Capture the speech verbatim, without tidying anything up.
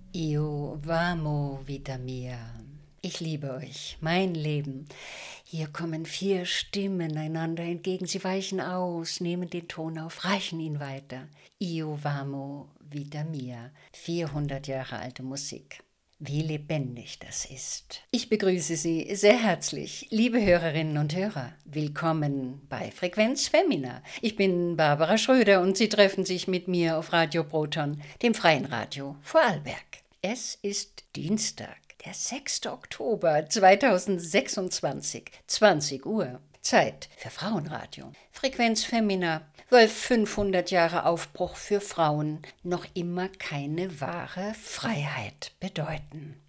Io vamo vita mia. Ich liebe euch, mein Leben. Hier kommen vier Stimmen einander entgegen. Sie weichen aus, nehmen den Ton auf, reichen ihn weiter. Io vamo vita mia. vierhundert Jahre alte Musik. Wie lebendig das ist. Ich begrüße Sie sehr herzlich, liebe Hörerinnen und Hörer. Willkommen bei Frequenz Femina. Ich bin Barbara Schröder und Sie treffen sich mit mir auf Radio Proton, dem freien Radio Vorarlberg. Es ist Dienstag, der sechster Oktober zweitausendsechsundzwanzig, zwanzig Uhr. Zeit für Frauenradio. Frequenz Femina, weil fünfhundert Jahre Aufbruch für Frauen noch immer keine wahre Freiheit bedeuten.